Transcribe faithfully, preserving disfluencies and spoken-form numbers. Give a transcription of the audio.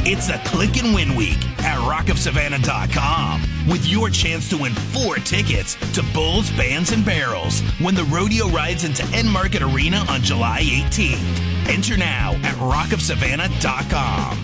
It's the Click and Win Week at rock of savannah dot com with your chance to win four tickets to Bulls, Bands, and Barrels when the rodeo rides into Enmarket Arena on July eighteenth. Enter now at rock of savannah dot com.